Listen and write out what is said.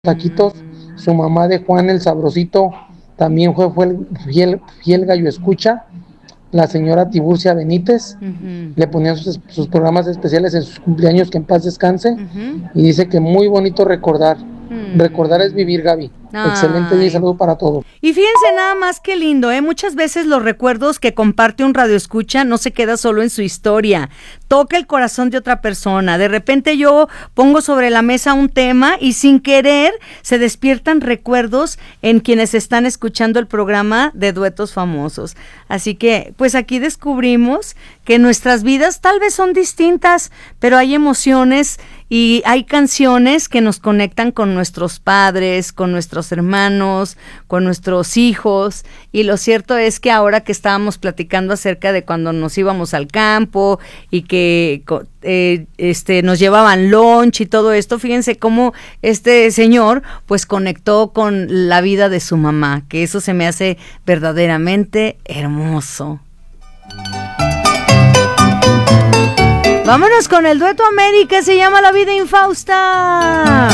taquitos. Su mamá de Juan el Sabrosito también fue el fiel gallo escucha. La señora Tiburcia Benítez, le ponían sus programas especiales en sus cumpleaños, que en paz descanse, y dice que muy bonito recordar. Recordar es vivir, Gaby. Excelente día y saludo para todos. Y fíjense nada más que lindo, muchas veces los recuerdos que comparte un radioescucha no se queda solo en su historia, toca el corazón de otra persona. De repente yo pongo sobre la mesa un tema y sin querer se despiertan recuerdos en quienes están escuchando el programa de Duetos Famosos. Así que pues aquí descubrimos que nuestras vidas tal vez son distintas, pero hay emociones y hay canciones que nos conectan con nuestros padres, con nuestros hermanos, con nuestros hijos. Y lo cierto es que ahora que estábamos platicando acerca de cuando nos íbamos al campo y que nos llevaban lunch y todo esto, fíjense cómo este señor pues conectó con la vida de su mamá, que eso se me hace verdaderamente hermoso. Vámonos con el dueto América, se llama La Vida Infausta.